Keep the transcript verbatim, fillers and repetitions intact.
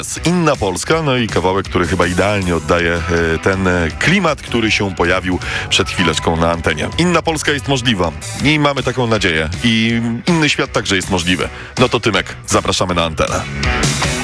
Inna Polska, no i kawałek, który chyba idealnie oddaje e, ten e, klimat, który się pojawił przed chwileczką na antenie. Inna Polska jest możliwa i mamy taką nadzieję. I inny świat także jest możliwy. No to Tymek, zapraszamy na antenę.